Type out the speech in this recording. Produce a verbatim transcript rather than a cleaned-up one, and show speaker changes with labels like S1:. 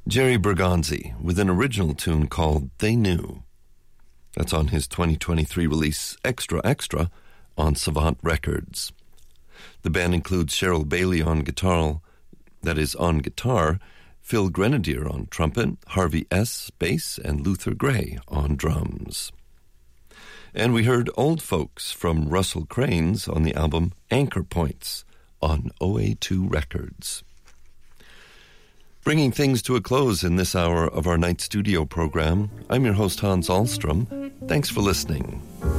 S1: Jerry Bergonzi with an original tune called They Knew. That's on his twenty twenty-three release Extra Extra on Savant Records. The band includes Cheryl Bailey on guitar, that is on guitar, Phil Grenadier on trumpet, Harvey S. bass, and Luther Gray on drums. And we heard Old Folks from Russell Cranes on the album Anchor Points on O A two Records. Bringing things to a close in this hour of our night studio program, I'm your host Hans Ahlstrom. Thanks for listening.